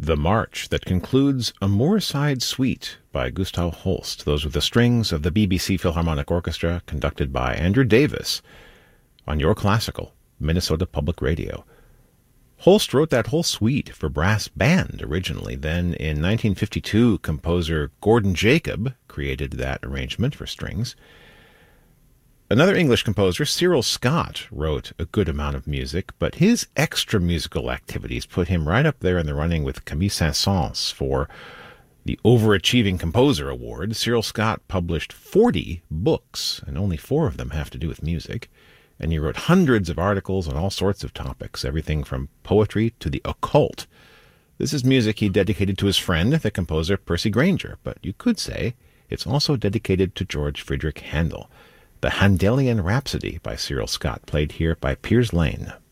The March that concludes A Moorside Suite by Gustav Holst. Those were the strings of the BBC Philharmonic Orchestra, conducted by Andrew Davis, on Your Classical, Minnesota Public Radio. Holst wrote that whole suite for brass band originally. Then, in 1952, composer Gordon Jacob created that arrangement for strings. Another English composer, Cyril Scott, wrote a good amount of music, but his extra musical activities put him right up there in the running with Camille Saint-Saëns for the Overachieving Composer Award. Cyril Scott published 40 books, and only 4 of them have to do with music, and he wrote hundreds of articles on all sorts of topics, everything from poetry to the occult. This is music he dedicated to his friend, the composer Percy Grainger, but you could say it's also dedicated to George Friedrich Handel. The Handelian Rhapsody by Cyril Scott, played here by Piers Lane.